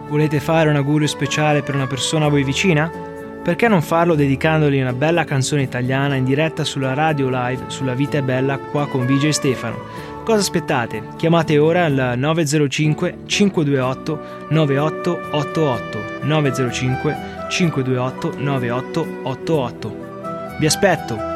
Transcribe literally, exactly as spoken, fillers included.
Volete fare un augurio speciale per una persona a voi vicina? Perché non farlo dedicandogli una bella canzone italiana in diretta sulla radio live sulla Vita è Bella qua con V J Stefano? Cosa aspettate? Chiamate ora al nove zero cinque cinque due otto nove otto otto otto nove zero cinque cinque due otto nove otto otto otto. Vi aspetto!